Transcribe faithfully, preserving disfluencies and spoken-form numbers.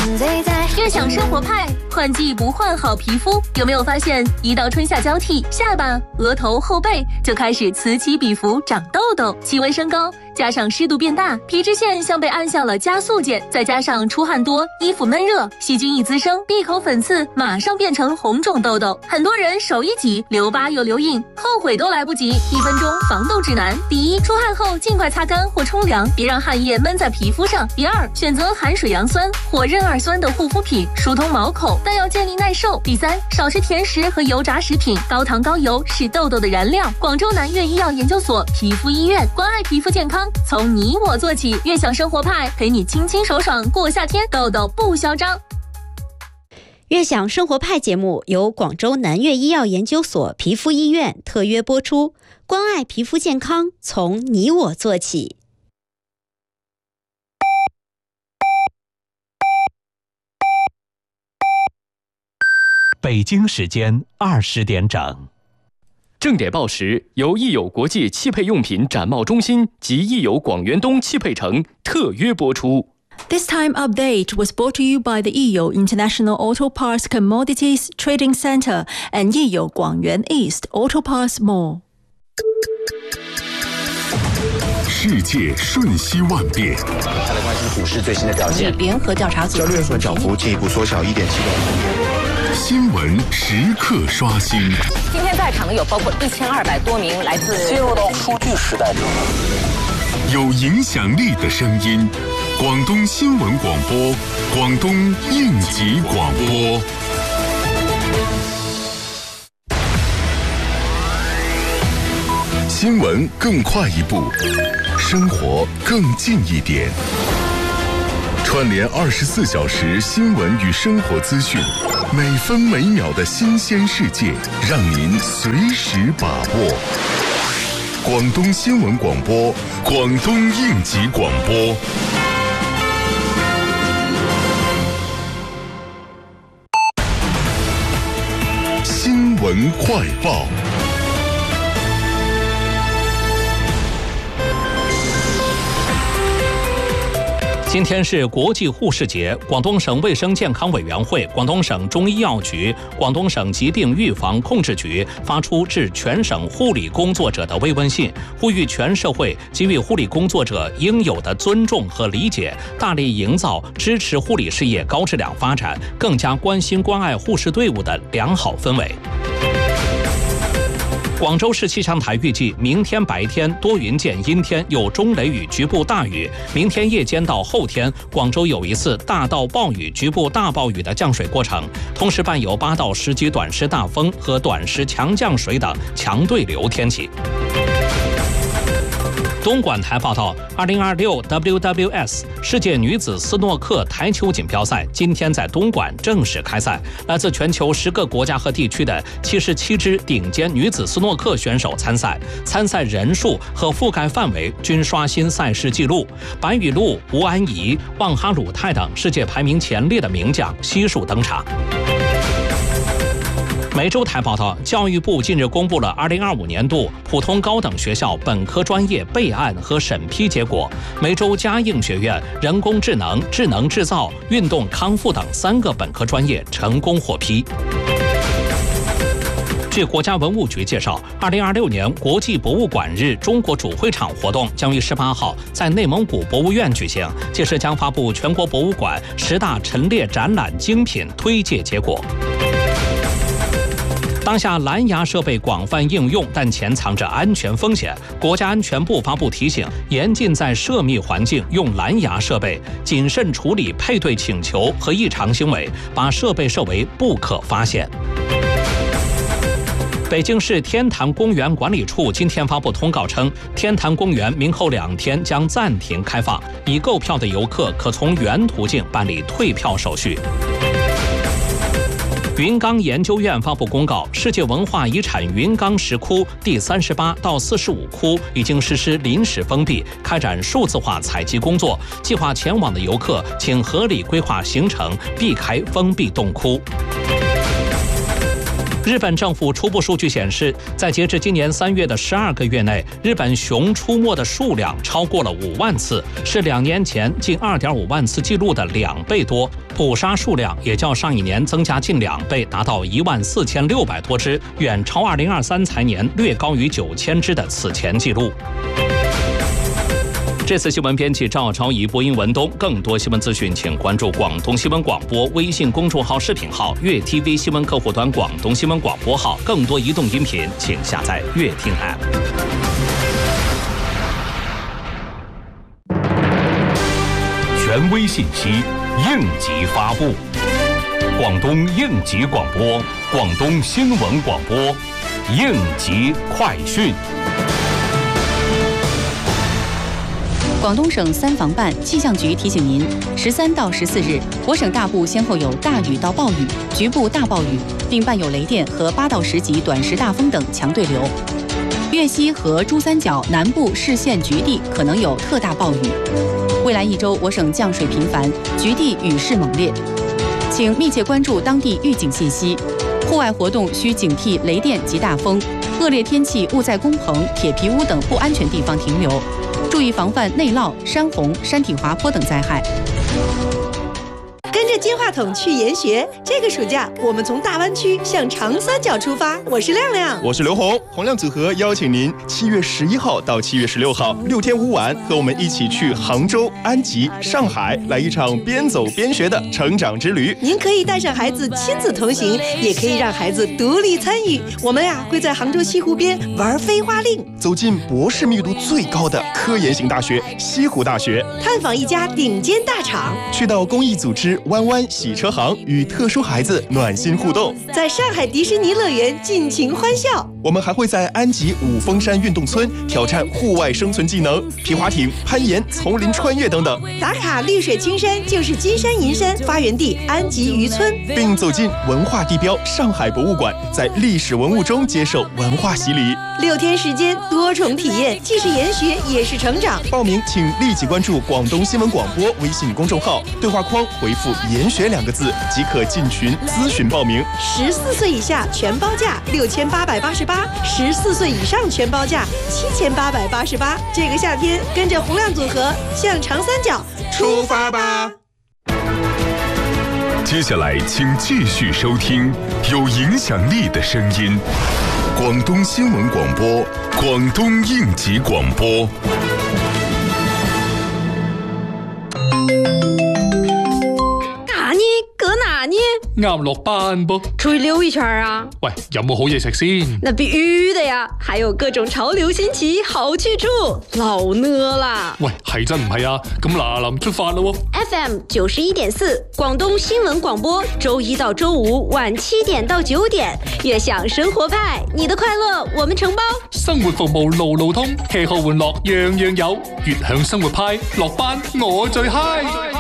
悦享生活派，换季不换好皮肤。有没有发现，一到春夏交替，下巴、额头、后背就开始此起彼伏长痘痘，气温升高，加上湿度变大，皮脂腺像被按下了加速键，再加上出汗多、衣服闷热，细菌一滋生，闭口粉刺马上变成红肿痘痘。很多人手一挤，留疤又留印，后悔都来不及。一分钟防痘指南：第一，出汗后尽快擦干或冲凉，别让汗液闷在皮肤上；第二，选择含水杨酸或壬二酸的护肤品，疏通毛孔，但要建立耐受；第三，少吃甜食和油炸食品，高糖高油是痘痘的燃料。广州南粤医药研究所皮肤医院，关爱皮肤健康，从你我做起，悦享生活派陪你清清爽爽过夏天，痘痘不嚣张。 悦享生活派节目由广州南粤医药研究所皮肤医院特约播出，关爱皮肤健康，从你我做起。 北京时间二十点整。 正点报时由益友国际汽配用品展贸中心及益友广元东汽配城特约播出。 This time update was brought to you by the E U International Auto Parts Commodities Trading Center and E U Guangyuan East Auto Parts Mall。 世界瞬息万变， 再来关心股市最新的表现。 联合调查组交易日涨幅进一步缩小一点七个百分点。 新闻时刻刷新。 今天在场的有包括一千二百多名来自进入到数据时代。 有影响力的声音，广东新闻广播，广东应急广播。新闻更快一步，生活更近一点。串联二十四小时新闻与生活资讯，每分每秒的新鲜世界，让您随时把握。广东新闻广播，广东应急广播。新闻快报。 今天是国际护士节，广东省卫生健康委员会、广东省中医药局、广东省疾病预防控制局发出致全省护理工作者的慰问信，呼吁全社会给予护理工作者应有的尊重和理解，大力营造支持护理事业高质量发展，更加关心关爱护士队伍的良好氛围。广州市气象台预计，明天白天多云见阴天，有中雷雨，局部大雨。明天夜间到后天，广州有一次大到暴雨、局部大暴雨的降水过程，同时伴有八到十级短时大风和短时强降水等强对流天气。东莞台报道，二零二六 W W S 世界女子斯诺克台球锦标赛今天在东莞正式开赛，来自全球十个国家和地区的七十七支顶尖女子斯诺克选手参赛，参赛人数和覆盖范围均刷新赛事纪录。白雨露、吴安怡、旺哈鲁泰等世界排名前列的名将悉数登场。梅州台报道，教育部近日公布了二零二五年度普通高等学校本科专业备案和审批结果。梅州嘉应学院人工智能、智能制造、运动康复等三个本科专业成功获批。据国家文物局介绍，二零二六年国际博物馆日中国主会场活动将于十八号在内蒙古博物院举行，届时将发布全国博物馆十大陈列展览精品推介结果。当下蓝牙设备广泛应用，但潜藏着安全风险。国家安全部发布提醒，严禁在涉密环境用蓝牙设备，谨慎处理配对请求和异常行为，把设备设为不可发现。北京市天坛公园管理处今天发布通告称，天坛公园明后两天将暂停开放，已购票的游客可从原途径办理退票手续。云冈研究院发布公告，世界文化遗产云冈石窟第三十八到四十五窟已经实施临时封闭，开展数字化采集工作。计划前往的游客，请合理规划行程，避开封闭洞窟。 日本政府初步数据显示，在截至今年三月的十二个月内，日本熊出没的数量超过了五万次，是两年前近二点五万次记录的两倍多。捕杀数量也较上一年增加近两倍，达到一万四千六百多只，远超二零二三财年略高于九千只的此前纪录。这次新闻编辑赵超仪，播音文东。更多新闻资讯，请关注广东新闻广播微信公众号、视频号、粤 T V 新闻客户端、广东新闻广播号。更多移动音频，请下载粤听 App。 权威信息，应急发布。广东应急广播，广东新闻广播，应急快讯。 广东省三防办气象局提醒您，十三到十四日，我省大部先后有大雨到暴雨、局部大暴雨，并伴有雷电和八到十级短时大风等强对流。粤西和珠三角南部市县局地可能有特大暴雨。未来一周，我省降水频繁，局地雨势猛烈，请密切关注当地预警信息。户外活动需警惕雷电及大风，恶劣天气勿在工棚、铁皮屋等不安全地方停留。注意防范内涝、山洪、山体滑坡等灾害。 跟着金话筒去研学，这个暑假我们从大湾区向长三角出发。我是亮亮， 我是刘红，洪亮组合邀请您七月十一号到七月十六号六天五晚，和我们一起去杭州、安吉、上海，来一场边走边学的成长之旅。 您可以带上孩子亲子同行，也可以让孩子独立参与。我们呀会在杭州西湖边玩飞花令， 走进博士密度最高的科研型大学西湖大学， 探访一家顶尖大厂， 去到公益组织弯弯洗车行，与特殊孩子暖心互动， 在上海迪士尼乐园尽情欢笑。 我们还会在安吉五峰山运动村挑战户外生存技能，皮划艇、攀岩、丛林穿越等等。 打卡绿水青山就是金山银山发源地安吉渔村， 并走进文化地标上海博物馆，在历史文物中接受文化洗礼。 六天时间，多重体验，既是研学也是成长。 报名请立即关注广东新闻广播微信公众号，对话框回复研学两个字即可进群咨询报名。 十四岁以下全包价六千八百八十八，十四岁以上全包价七千八百八十八。这个夏天，跟着洪亮组合向长三角出发吧！ 接下来，请继续收听有影响力的声音——广东新闻广播，广东应急广播。 哪呢？搁哪呢？ 啱落班噃， 出去溜一圈啊！ 喂，有冇好嘢食先？ 那必须的呀，還有各種潮流新奇好去處，老呢啦！ 喂，係真唔係啊？咁嗱臨出發咯喎 ！F M 九十一點四，廣東新聞廣播，周一到周五晚七點到九點，悅享生活派，你的快樂我們承包。 生活服務路路通，吃喝玩樂樣樣有，悅享生活派，落班我最嗨。